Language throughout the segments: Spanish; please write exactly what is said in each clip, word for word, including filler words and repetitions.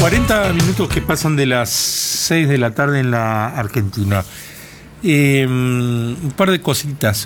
cuarenta minutos que pasan de las seis de la tarde en la Argentina. Eh, un par de cositas.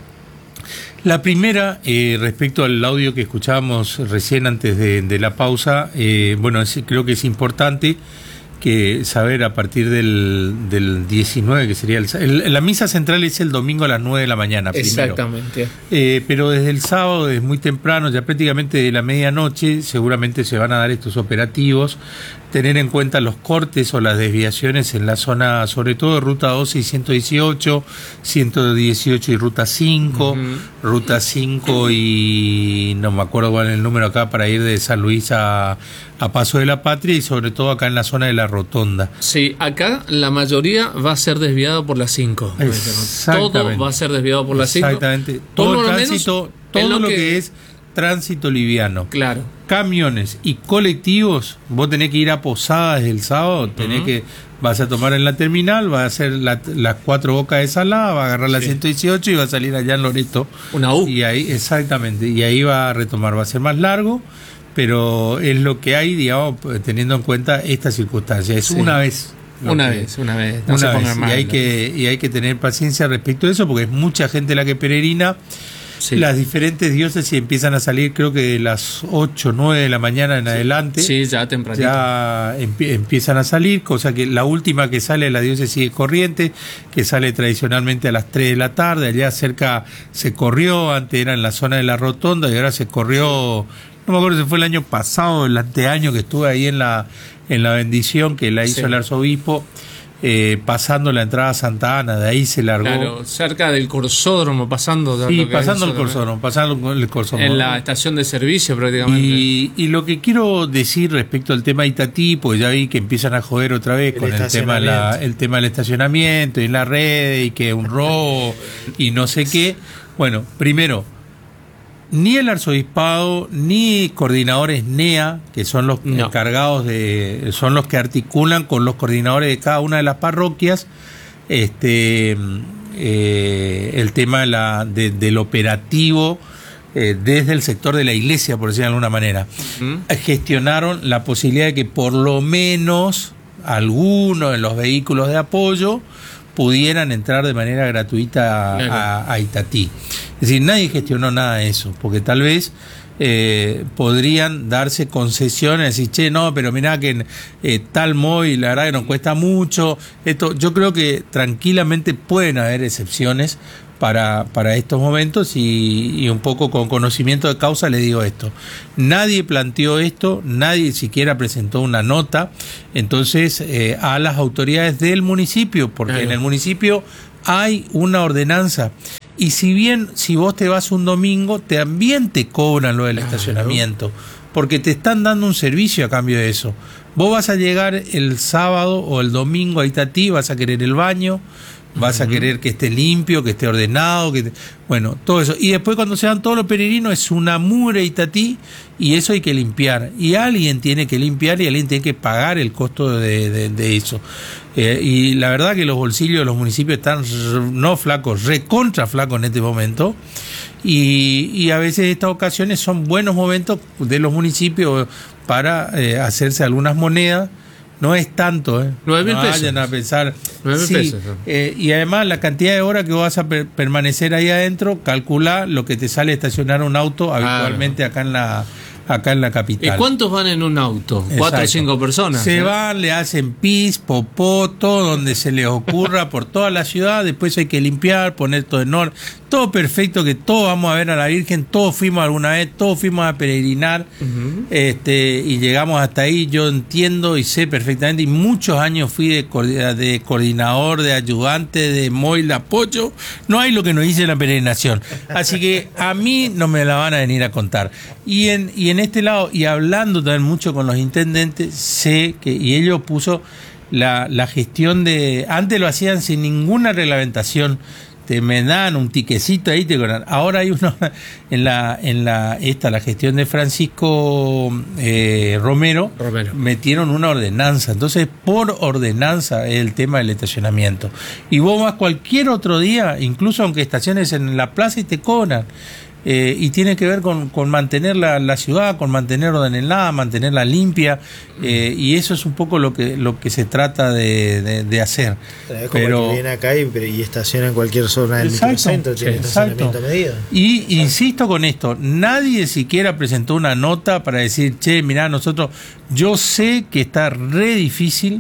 La primera, eh, respecto al audio que escuchábamos recién antes de, de la pausa, eh, bueno, es, creo que es importante que saber a partir del, del diecinueve, que sería el, el... La misa central es el domingo a las nueve de la mañana. Exactamente. Eh, pero desde el sábado, desde muy temprano, ya prácticamente de la medianoche, seguramente se van a dar estos operativos. Tener en cuenta los cortes o las desviaciones en la zona, sobre todo Ruta doce y ciento dieciocho, ciento dieciocho y Ruta cinco, uh-huh. Ruta cinco y no me acuerdo cuál es el número acá para ir de San Luis a, a Paso de la Patria, y sobre todo acá en la zona de la Rotonda. Sí, acá la mayoría va a ser desviado por la cinco. Todo va a ser desviado por la cinco. Exactamente. Todo el tránsito, todo lo, lo que, que es tránsito liviano. Claro. Camiones y colectivos, vos tenés que ir a Posadas el sábado, tenés uh-huh. que, vas a tomar en la terminal, vas a hacer la, las cuatro bocas de Salada, vas a agarrar la sí. ciento dieciocho y va a salir allá en Loreto. Una U. Y ahí, exactamente, y ahí va a retomar, va a ser más largo, pero es lo que hay, digamos, teniendo en cuenta esta circunstancia. Es sí. una vez. Una que, vez, una vez. No una se vez. Mal, y, hay que, y hay que tener paciencia respecto de eso, porque es mucha gente la que peregrina. Sí. Las diferentes diócesis empiezan a salir, creo que de las ocho, nueve de la mañana en sí. adelante. Sí, ya tempranito. Ya empie- empiezan a salir, cosa que la última que sale es la diócesis de Corrientes, que sale tradicionalmente a las tres de la tarde. Allá cerca se corrió, antes era en la zona de la Rotonda y ahora se corrió, no me acuerdo si fue el año pasado, el anteaño que estuve ahí en la, en la bendición que la hizo sí. el arzobispo. Eh, pasando la entrada a Santa Ana, de ahí se largó. Claro, cerca del Corsódromo, pasando. Sí, pasando el Corsódromo, pasando el Corsódromo. En la estación de servicio prácticamente. Y, y lo que quiero decir respecto al tema Itatí, pues ya vi que empiezan a joder otra vez el con el tema, la, el tema del estacionamiento y la red y que un robo y no sé qué. Bueno, primero, ni el arzobispado ni coordinadores N E A, que son los no. encargados de, son los que articulan con los coordinadores de cada una de las parroquias, este, eh, el tema de la, de, del operativo eh, desde el sector de la iglesia, por decirlo de alguna manera, uh-huh. gestionaron la posibilidad de que por lo menos algunos de los vehículos de apoyo pudieran entrar de manera gratuita a, claro. a, a Itatí. Es decir, nadie gestionó nada de eso, porque tal vez eh, podrían darse concesiones, decir, che, no, pero mirá que eh, tal móvil, la verdad que nos cuesta mucho. Esto, yo creo que tranquilamente pueden haber excepciones para, para estos momentos y, y un poco con conocimiento de causa le digo esto. Nadie planteó esto, nadie siquiera presentó una nota, entonces eh, a las autoridades del municipio, porque claro. en el municipio hay una ordenanza. Y si bien, si vos te vas un domingo, también te cobran lo del claro. estacionamiento, porque te están dando un servicio a cambio de eso. Vos vas a llegar el sábado o el domingo a Itatí, vas a querer el baño, vas uh-huh. a querer que esté limpio, que esté ordenado, que te... bueno, todo eso. Y después cuando se van todos los peregrinos es una mugre Itatí y eso hay que limpiar. Y alguien tiene que limpiar y alguien tiene que pagar el costo de, de, de eso. Eh, y la verdad que los bolsillos de los municipios están no flacos, recontra flacos en este momento. Y, y a veces estas ocasiones son buenos momentos de los municipios para eh, hacerse algunas monedas. No es tanto, ¿eh? Nueve mil no pesos. Vayan a pensar. Nueve sí, pesos. Eh, y además la cantidad de horas que vos vas a per- permanecer ahí adentro, calcula lo que te sale estacionar un auto habitualmente ah, no. acá en la acá en la capital. ¿Y cuántos van en un auto? Exacto. Cuatro o cinco personas. Se ¿eh? van, le hacen pis, popó, todo donde se les ocurra por toda la ciudad. Después hay que limpiar, poner todo en orden. Todo perfecto, que todos vamos a ver a la Virgen, todos fuimos alguna vez, todos fuimos a peregrinar, uh-huh. este, y llegamos hasta ahí. Yo entiendo y sé perfectamente, y muchos años fui de, de coordinador, de ayudante, de móvil de apoyo. No hay lo que nos dice la peregrinación. Así que a mí no me la van a venir a contar. Y en, y en este lado, y hablando también mucho con los intendentes, sé que, y ellos puso la, la gestión de, antes lo hacían sin ninguna reglamentación, te me dan un tiquecito ahí, te cobran. Ahora hay uno en la, en la, esta, la gestión de Francisco eh, Romero, Romero, metieron una ordenanza. Entonces, por ordenanza es el tema del estacionamiento. Y vos vas cualquier otro día, incluso aunque estaciones en la plaza y te cobran. eh, y tiene que ver con, con mantener la, la ciudad, con mantener ordenada, mantenerla limpia, eh, y eso es un poco lo que lo que se trata de, de, de hacer. Es como pero, el que viene acá y, y estaciona en cualquier zona del exacto, microcentro, tiene estacionamiento medido. Y exacto. Insisto con esto, nadie siquiera presentó una nota para decir, che, mirá, nosotros, yo sé que está re difícil,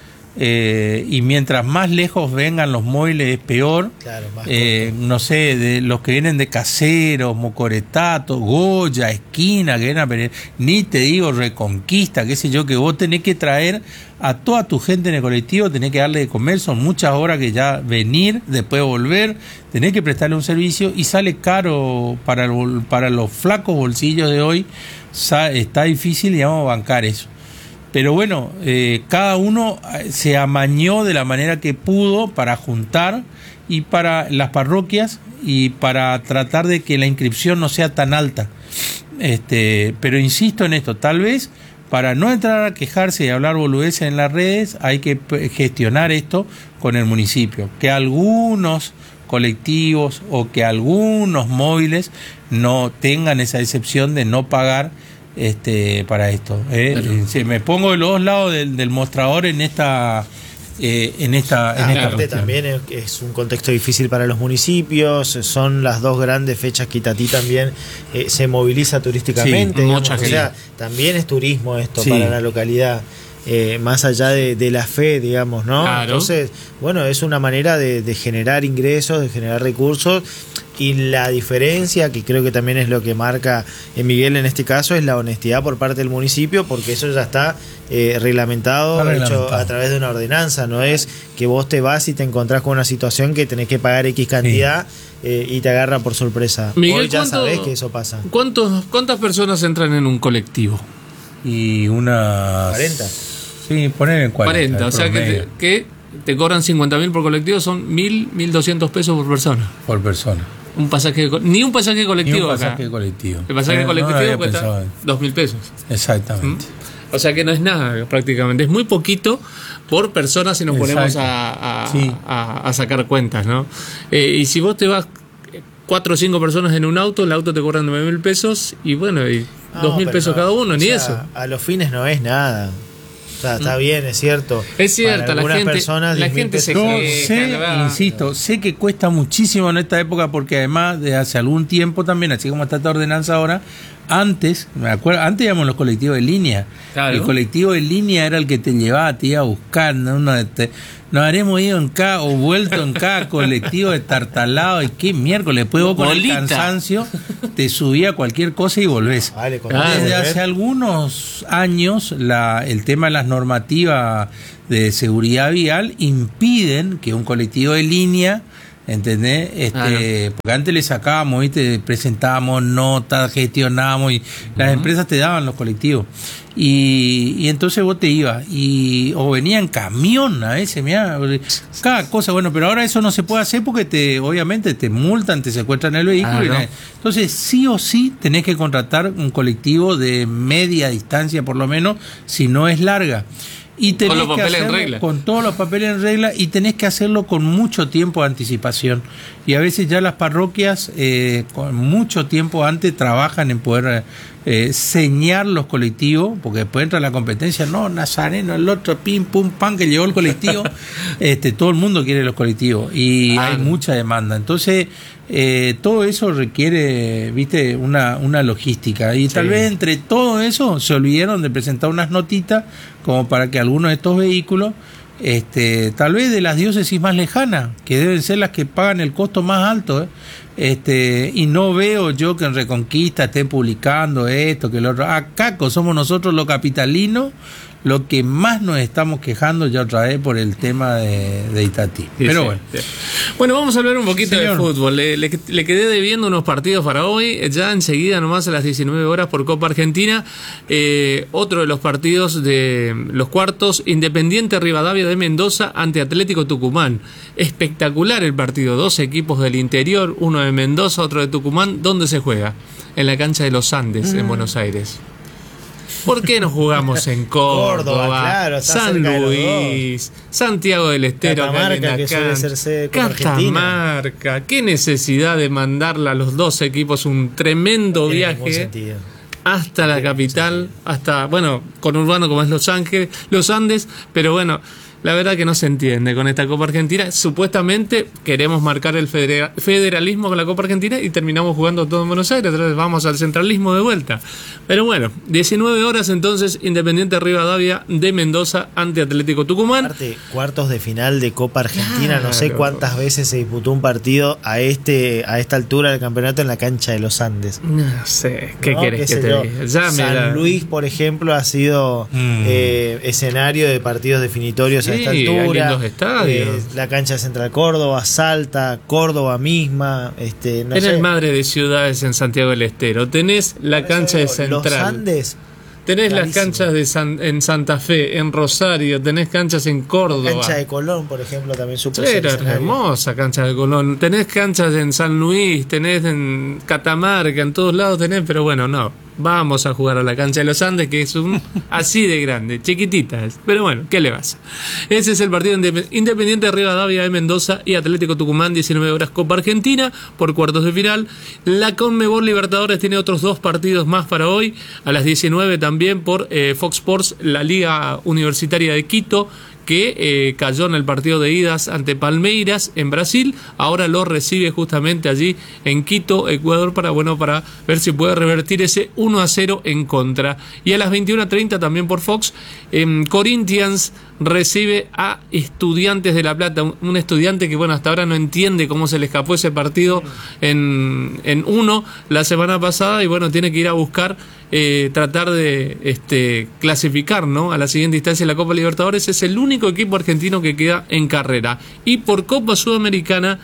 Eh, y mientras más lejos vengan los móviles es peor. Claro, más eh, no sé, de los que vienen de Caseros, Mocoretato, Goya, Esquina, que vienen a venir, ni te digo Reconquista, qué sé yo, que vos tenés que traer a toda tu gente en el colectivo, tenés que darle de comer, son muchas horas que ya venir, después volver, tenés que prestarle un servicio y sale caro para, el, para los flacos bolsillos de hoy, está difícil y vamos a bancar eso. Pero bueno, eh, cada uno se amañó de la manera que pudo para juntar y para las parroquias y para tratar de que la inscripción no sea tan alta. Este, pero insisto en esto, tal vez para no entrar a quejarse y hablar boludeces en las redes, hay que gestionar esto con el municipio. Que algunos colectivos o que algunos móviles no tengan esa excepción de no pagar este para esto. ¿eh? Claro. Me pongo de los dos lados del, del mostrador en esta eh, en esta, en esta cuestión. También es, es un contexto difícil para los municipios, son las dos grandes fechas que Itatí también eh, se moviliza turísticamente, sí, digamos, o sea, también es turismo esto, sí, para la localidad. Eh, más allá de, de la fe, digamos, ¿no? Claro. Entonces, bueno, es una manera de, de generar ingresos, de generar recursos, y la diferencia, que creo que también es lo que marca Miguel en este caso, es la honestidad por parte del municipio, porque eso ya está eh, reglamentado, está reglamentado, hecho a través de una ordenanza, no es que vos te vas y te encontrás con una situación que tenés que pagar X cantidad, sí, eh, y te agarra por sorpresa. Miguel, hoy ya sabés que eso pasa. ¿cuántos, ¿Cuántas personas entran en un colectivo? Y unas... cuarenta. Sí, poner en cuarenta. cuarenta, o sea que te, que te cobran cincuenta mil por colectivo, son mil, mil doscientos pesos por persona. Por persona. Un pasaje, ni un pasaje colectivo. Ni un pasaje acá. colectivo. El pasaje eh, colectivo no cuesta dos mil pesos. Exactamente. ¿Mm? O sea que no es nada prácticamente, es muy poquito por persona si nos Exacto. ponemos a, a, sí. a, a sacar cuentas, ¿no? Eh, y si vos te vas cuatro o cinco personas en un auto, el auto te cobran nueve mil pesos y bueno, y no, dos mil pesos no, cada uno, ni sea, eso. A los fines no es nada. O sea, está bien, es cierto. Es cierto, la gente, personas, la gente se queja, sé, insisto, sé que cuesta muchísimo en esta época porque además de hace algún tiempo también, así como está esta ordenanza ahora, antes, me acuerdo, antes íbamos los colectivos de línea. Claro. El colectivo de línea era el que te llevaba, te iba a buscar, ¿no? Uno te, nos haremos ido en cada o vuelto en cada colectivo de tartalado y qué miércoles, después vos con el cansancio te subía cualquier cosa y volvés. Vale, ah, desde hace algunos años la, el tema de las normativas de seguridad vial impiden que un colectivo de línea, ¿entendés? Este, ah, no. Porque antes le sacábamos, ¿viste? Presentábamos notas, gestionábamos y uh-huh. las empresas te daban los colectivos. Y, y entonces vos te ibas y o venía en camión a veces, mirá, cada cosa, bueno, pero ahora eso no se puede hacer porque te obviamente te multan, te secuestran el vehículo. Ah, y ¿no? Entonces sí o sí tenés que contratar un colectivo de media distancia por lo menos, si no es larga. Y tenés con los papeles que hacerlo en regla. Con todos los papeles en regla y tenés que hacerlo con mucho tiempo de anticipación. Y a veces ya las parroquias eh, con mucho tiempo antes trabajan en poder eh, señar los colectivos, porque después entra la competencia, no, Nazareno, el otro, pim, pum, pam, que llegó el colectivo. este todo el mundo quiere los colectivos y ah, hay mucha demanda. Entonces, eh, todo eso requiere, viste, una, una logística. Y sí. tal vez entre todo eso se olvidaron de presentar unas notitas como para que algunos de estos vehículos, este, tal vez de las diócesis más lejanas, que deben ser las que pagan el costo más alto, ¿eh? este, y no veo yo que en Reconquista estén publicando esto, que lo otro. Acá somos nosotros los capitalinos lo que más nos estamos quejando ya otra vez por el tema de, de Itatí. Sí, Pero sí, bueno. Sí. Bueno, vamos a hablar un poquito Señor. de fútbol. Le, le, le quedé debiendo unos partidos para hoy. Ya enseguida, nomás a las diecinueve horas por Copa Argentina. Eh, otro de los partidos de los cuartos, Independiente Rivadavia de Mendoza ante Atlético Tucumán. Espectacular el partido. Dos equipos del interior, uno de Mendoza, otro de Tucumán. ¿Dónde se juega? En la cancha de los Andes, mm. en Buenos Aires. ¿Por qué no jugamos en Córdoba, Córdoba claro, San Luis, Santiago del Estero, Catamarca, que suele ser sede como Catamarca? ¿Qué necesidad de mandarle a los dos equipos un tremendo viaje hasta la capital, hasta, bueno, conurbano como es Los Ángeles, Los Andes, pero bueno, la verdad que no se entiende con esta Copa Argentina. Supuestamente queremos marcar el federalismo con la Copa Argentina y terminamos jugando todo en Buenos Aires, entonces vamos al centralismo de vuelta. Pero bueno, diecinueve horas entonces, Independiente Rivadavia de Mendoza ante Atlético Tucumán. Aparte, cuartos de final de Copa Argentina, claro. No sé cuántas veces se disputó un partido a este a esta altura del campeonato en la cancha de los Andes. No sé, ¿qué ¿no? querés que te yo? diga? Ya San da... Luis, por ejemplo, ha sido mm. eh, escenario de partidos definitorios. Sí, a esta altura, lindos estadios. Eh, la cancha de Central Córdoba, Salta, Córdoba misma. Este, no Tenés sé. madre de ciudades en Santiago del Estero, tenés la Por cancha de Central. Los Andes. Tenés clarísimo. Las canchas de San, en Santa Fe, en Rosario, tenés canchas en Córdoba. La cancha de Colón, por ejemplo, también supo ser hermosa cancha de Colón. Tenés canchas en San Luis, tenés en Catamarca, en todos lados tenés, pero bueno, no. Vamos a jugar a la cancha de los Andes, que es un así de grande, chiquitita es. Pero bueno, ¿qué le pasa? Ese es el partido Independiente de Rivadavia de Mendoza y Atlético Tucumán, diecinueve horas Copa Argentina, por cuartos de final. La Conmebol Libertadores tiene otros dos partidos más para hoy. A las diecinueve también por eh, Fox Sports, la Liga Universitaria de Quito, que eh, cayó en el partido de idas ante Palmeiras en Brasil, ahora lo recibe justamente allí en Quito, Ecuador, para bueno para ver si puede revertir ese uno a cero en contra. Y a las veintiuna treinta también por Fox, eh, Corinthians recibe a Estudiantes de La Plata, un, un estudiante que bueno hasta ahora no entiende cómo se le escapó ese partido en, en uno la semana pasada y bueno tiene que ir a buscar eh, tratar de este, clasificar, ¿no?, a la siguiente instancia de la Copa Libertadores. Es el único equipo argentino que queda en carrera. Y por Copa Sudamericana,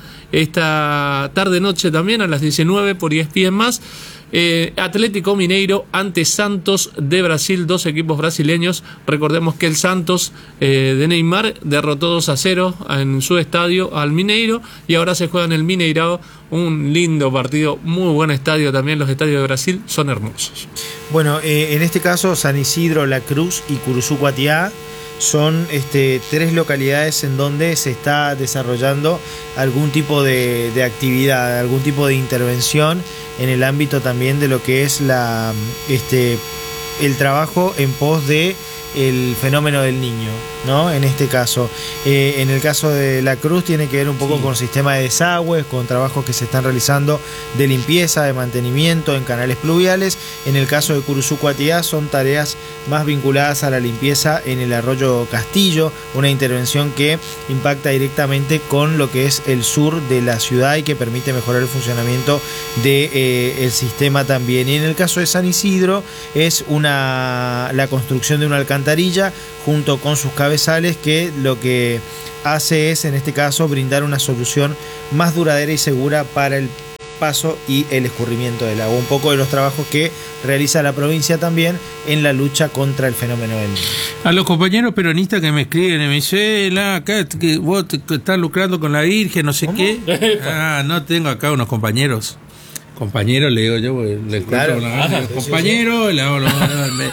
esta tarde-noche también a las diecinueve por E S P N más, eh, Atlético Mineiro ante Santos de Brasil, dos equipos brasileños. Recordemos que el Santos eh, de Neymar derrotó dos a cero en su estadio al Mineiro y ahora se juega en el Mineirao, un lindo partido, muy buen estadio también. Los estadios de Brasil son hermosos. Bueno, eh, en este caso San Isidro, La Cruz y Curuzú Cuatiá son este, tres localidades en donde se está desarrollando algún tipo de, de actividad, algún tipo de intervención en el ámbito también de lo que es la, este, el trabajo en pos de el fenómeno del niño, ¿no? En este caso, eh, en el caso de La Cruz tiene que ver un poco sí. con sistema de desagües, con trabajos que se están realizando de limpieza, de mantenimiento en canales pluviales. En el caso de Curuzú Cuatiá son tareas más vinculadas a la limpieza en el arroyo Castillo, una intervención que impacta directamente con lo que es el sur de la ciudad y que permite mejorar el funcionamiento del de, eh, sistema también. Y en el caso de San Isidro es una la construcción de una alcantarilla junto con sus cabezales, que lo que hace es, en este caso, brindar una solución más duradera y segura para el paso y el escurrimiento del agua. Un poco de los trabajos que realiza la provincia también en la lucha contra el fenómeno del niño. A los compañeros peronistas que me escriben y me dicen, eh, acá, que vos te, te estás lucrando con la Virgen, no sé ¿Cómo? qué. Ah, no, tengo acá unos compañeros. Compañeros, le digo yo, le claro. cuento la ah, compañeros, sí, sí. le hago los...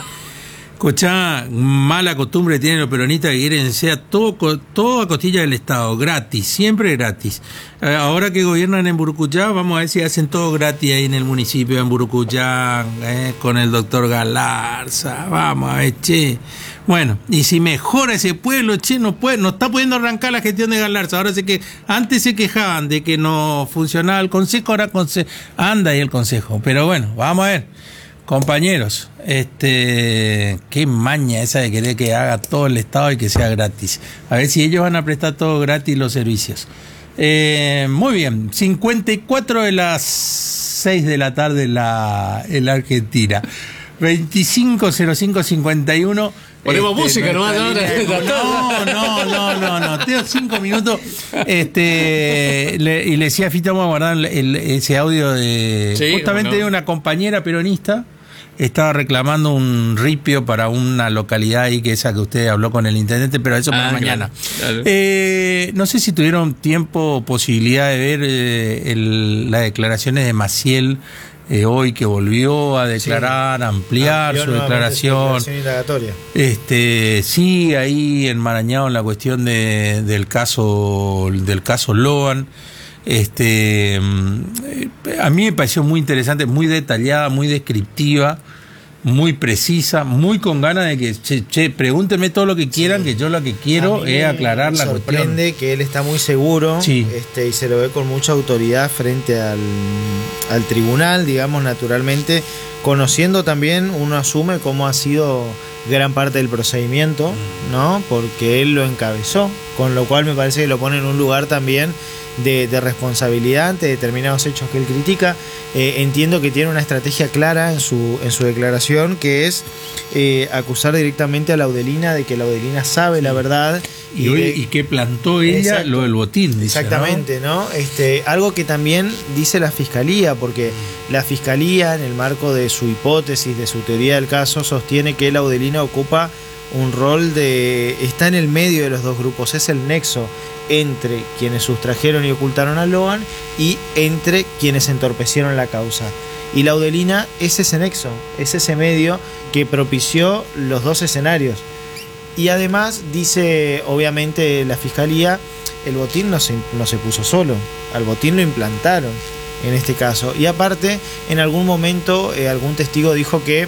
Escuchá, mala costumbre tienen los peronistas que quieren sea todo, todo a costilla del Estado, gratis, siempre gratis. Ahora que gobiernan en Burucuyá, vamos a ver si hacen todo gratis ahí en el municipio, en Burucuyá, eh, con el doctor Galarza, vamos a ver, che. Bueno, y si mejora ese pueblo, che, no puede, no está pudiendo arrancar la gestión de Galarza. Ahora sé que antes se quejaban de que no funcionaba el consejo, ahora conse- anda ahí el consejo. Pero bueno, vamos a ver. Compañeros, este, qué maña esa de querer que haga todo el Estado y que sea gratis. A ver si ellos van a prestar todo gratis los servicios. Eh, muy bien, cincuenta y cuatro de las seis de la tarde en la, en la Argentina. veinticinco cero cinco cincuenta y uno. Ponemos este, música nomás ahora. No, no, no, no, no. Tengo cinco minutos. Este, le, y le decía a Fito, vamos a guardar el, el, ese audio de. Sí, justamente no. de una compañera peronista. Estaba reclamando un ripio para una localidad ahí, que esa que usted habló con el intendente, pero eso para ah, mañana. Claro, claro. Eh, no sé si tuvieron tiempo o posibilidad de ver eh, el, las declaraciones de Maciel eh, hoy que volvió a declarar, sí. ampliar Amplió su declaración. Su declaración este, sí, ahí enmarañado en la cuestión de, del caso del caso Loan. Este, a mí me pareció muy interesante, muy detallada, muy descriptiva, muy precisa, muy con ganas de que, che, che pregúntenme todo lo que quieran, sí. que yo lo que quiero es aclarar la cuestión. Me sorprende que él está muy seguro, sí. este, y se lo ve con mucha autoridad frente al, al tribunal, digamos, naturalmente, conociendo también, uno asume cómo ha sido gran parte del procedimiento, ¿no? Porque él lo encabezó, con lo cual me parece que lo pone en un lugar también De, de responsabilidad ante determinados hechos que él critica. Eh, entiendo que tiene una estrategia clara en su, en su declaración, que es eh, acusar directamente a Laudelina de que Laudelina sabe la verdad. Y, y, de, y que plantó ella exacto, lo del botín, dice, exactamente, ¿no? ¿no? Este, algo que también dice la Fiscalía, porque la Fiscalía, en el marco de su hipótesis, de su teoría del caso, sostiene que Laudelina ocupa un rol de... está en el medio de los dos grupos, es el nexo entre quienes sustrajeron y ocultaron a Loan y entre quienes entorpecieron la causa. Y Laudelina es ese nexo, es ese medio que propició los dos escenarios. Y además dice, obviamente, la Fiscalía, el botín no se, no se puso solo, al botín lo implantaron en este caso. Y aparte, en algún momento, eh, algún testigo dijo que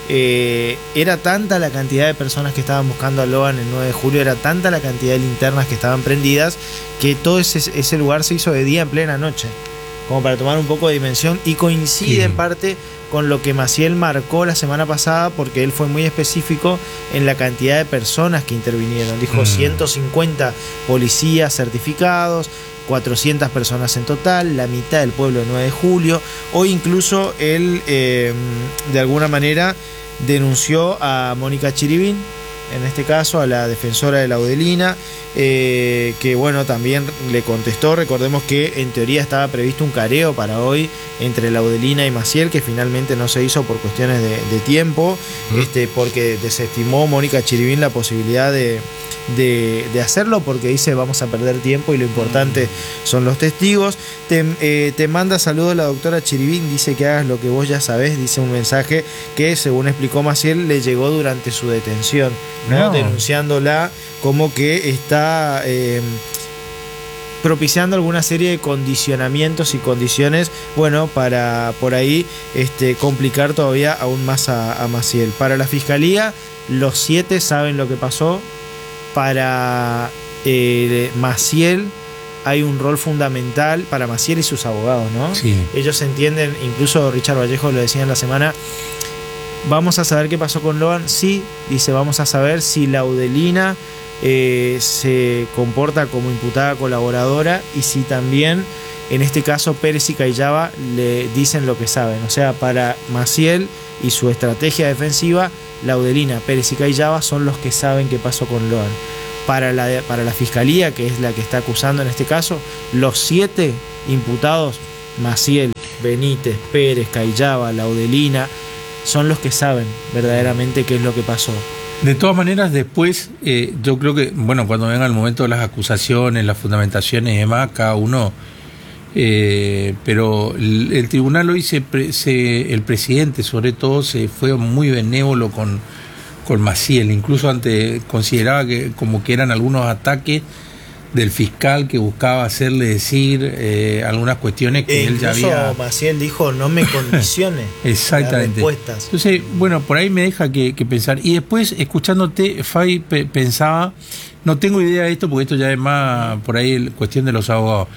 Eh, era tanta la cantidad de personas que estaban buscando a Loan el nueve de julio, era tanta la cantidad de linternas que estaban prendidas, que todo ese, ese lugar se hizo de día en plena noche, como para tomar un poco de dimensión, y coincide sí. en parte con lo que Maciel marcó la semana pasada, porque él fue muy específico en la cantidad de personas que intervinieron. Dijo mm. ciento cincuenta policías certificados, cuatrocientas personas en total, la mitad del pueblo del nueve de julio. Hoy incluso él eh, de alguna manera denunció a Mónica Chirivín, en este caso a la defensora de Laudelina, eh, que bueno, también le contestó. Recordemos que en teoría estaba previsto un careo para hoy entre Laudelina y Maciel, que finalmente no se hizo por cuestiones de, de tiempo, ¿Mm? este, porque desestimó Mónica Chirivín la posibilidad de De, de hacerlo, porque dice vamos a perder tiempo y lo importante son los testigos. Te, eh, te manda saludos la doctora Chirivín, dice que hagas lo que vos ya sabés, dice un mensaje que, según explicó Maciel, le llegó durante su detención, ¿no? No. Denunciándola como que está eh, propiciando alguna serie de condicionamientos y condiciones, bueno, para por ahí este, complicar todavía aún más a, a Maciel. Para la Fiscalía, los siete saben lo que pasó. Para eh, Maciel hay un rol fundamental, para Maciel y sus abogados, ¿no? Sí. Ellos entienden, incluso Richard Vallejo lo decía en la semana, vamos a saber qué pasó con Loan. Sí, dice, vamos a saber si Laudelina eh, se comporta como imputada colaboradora y si también, en este caso, Pérez y Cayaba le dicen lo que saben. O sea, para Maciel y su estrategia defensiva, Laudelina, Pérez y Cayaba son los que saben qué pasó con Loan. Para la, para la Fiscalía, que es la que está acusando en este caso, los siete imputados, Maciel, Benítez, Pérez, Cayaba, Laudelina, son los que saben verdaderamente qué es lo que pasó. De todas maneras, después, eh, yo creo que, bueno, cuando venga el momento de las acusaciones, las fundamentaciones y demás, cada uno... Eh, pero el, el tribunal hoy, se, se, el presidente sobre todo, se fue muy benévolo con, con Maciel, incluso ante consideraba que como que eran algunos ataques del fiscal que buscaba hacerle decir eh, algunas cuestiones que e él ya había... Maciel dijo, no me condicione exactamente las respuestas. Entonces, bueno, por ahí me deja que, que pensar. Y después, escuchándote, Fabi, pe pensaba, no tengo idea de esto porque esto ya es más por ahí el, cuestión de los abogados.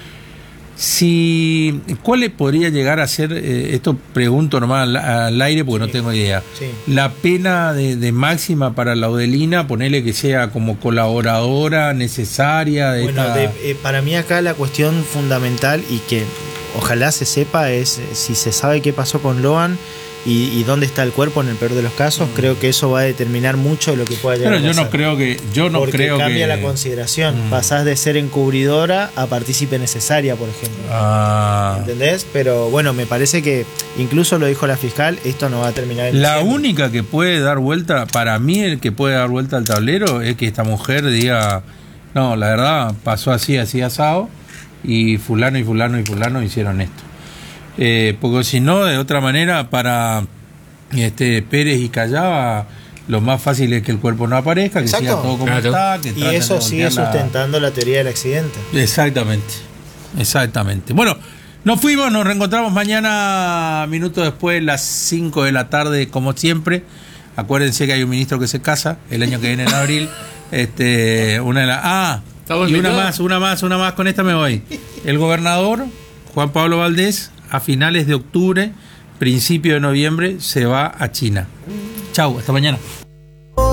Si, ¿cuál le podría llegar a ser, eh, esto pregunto nomás al, al aire porque sí, no tengo idea, sí. la pena de, de máxima para Laudelina, ponerle que sea como colaboradora necesaria? De bueno, esta... de, eh, para mí acá la cuestión fundamental y que ojalá se sepa es si se sabe qué pasó con Loan y, y dónde está el cuerpo en el peor de los casos. Mm. Creo que eso va a determinar mucho lo que pueda llegar Pero a pasar. yo no creo que yo no Porque creo cambia que... la consideración. Mm. Pasás de ser encubridora a partícipe necesaria, por ejemplo. Ah. ¿Entendés? Pero bueno, me parece que incluso lo dijo la fiscal, esto no va a terminar en La diciembre. única que puede dar vuelta, para mí el que puede dar vuelta al tablero es que esta mujer diga, no, la verdad pasó así, así asado, y fulano y fulano y fulano hicieron esto. Eh, porque si no, de otra manera, para este Pérez y Callaba, lo más fácil es que el cuerpo no aparezca, que Exacto. siga todo como claro. está. Que y eso sigue sustentando la... la teoría del accidente. Exactamente, exactamente. Bueno, nos fuimos, nos reencontramos mañana, minutos después, las cinco de la tarde, como siempre. Acuérdense que hay un ministro que se casa el año que viene en abril. este, una de las... Ah, y una más, una más, una más, con esta me voy. El gobernador, Juan Pablo Valdés, a finales de octubre, principio de noviembre, se va a China. Chau, hasta mañana.